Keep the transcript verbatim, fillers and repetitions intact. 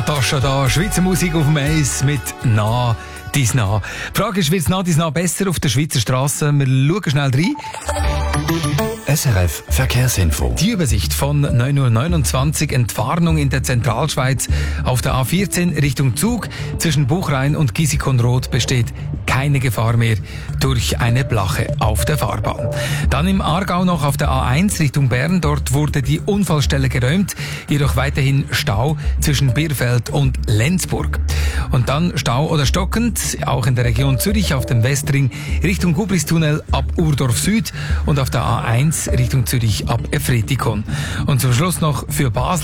Natascha da, Schweizer Musik auf dem Eis mit «Na, dies Na». Die Frage ist, wird es «Na, dies Na» besser auf der Schweizer Straße? Wir schauen schnell rein. S R F Verkehrsinfo. Die Übersicht von neun Uhr neunundzwanzig, Entwarnung in der Zentralschweiz. Auf der A vierzehn Richtung Zug zwischen Buchrain und Giesikonroth besteht keine Gefahr mehr durch eine Blache auf der Fahrbahn. Dann im Aargau noch auf der A eins Richtung Bern. Dort wurde die Unfallstelle geräumt, jedoch weiterhin Stau zwischen Bierfeld und Lenzburg. Und dann Stau oder stockend, auch in der Region Zürich auf dem Westring Richtung Gubristunnel ab Urdorf Süd und auf der A eins Richtung Zürich ab Efretikon. Und zum Schluss noch für Basel